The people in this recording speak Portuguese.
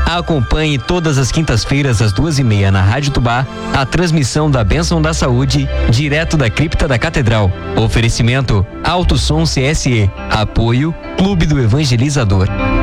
Acompanhe todas as quintas-feiras às 2:30 na Rádio Tubá a transmissão da Bênção da Saúde, direto da cripta da Catedral. Oferecimento Alto Som CSE. Apoio Clube do Evangelizador.